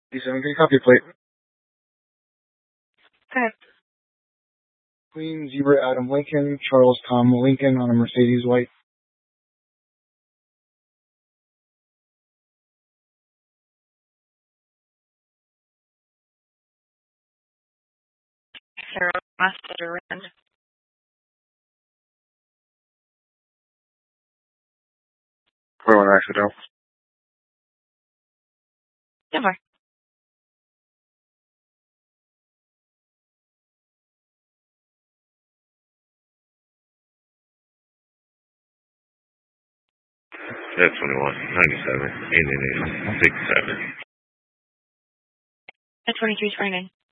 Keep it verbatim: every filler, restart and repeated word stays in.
D seven, can you copy your plate? Okay. Queen Zebra Adam Lincoln, Charles Tom Lincoln on a Mercedes white. Sarah Master Rand. Four one accidental. Never. That's twenty-one, ninety-seven, eighty-eight, sixty-seven. At twenty-three, twenty-nine.